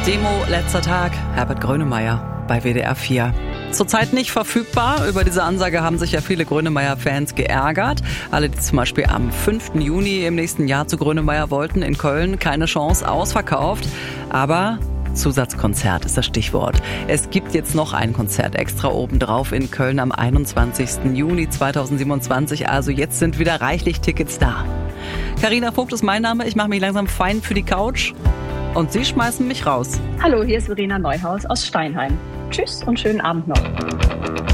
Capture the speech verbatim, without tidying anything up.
Demo letzter Tag, Herbert Grönemeyer bei W D R vier. Zurzeit nicht verfügbar. Über diese Ansage haben sich ja viele Grönemeyer-Fans geärgert. Alle, die zum Beispiel am fünften Juni im nächsten Jahr zu Grönemeyer wollten, in Köln, keine Chance, ausverkauft. Aber Zusatzkonzert ist das Stichwort. Es gibt jetzt noch ein Konzert extra obendrauf in Köln am einundzwanzigsten Juni zweitausendsiebenundzwanzig. Also jetzt sind wieder reichlich Tickets da. Carina Vogt ist mein Name. Ich mache mich langsam fein für die Couch. Und Sie schmeißen mich raus. Hallo, hier ist Verena Neuhaus aus Steinheim. Tschüss und schönen Abend noch.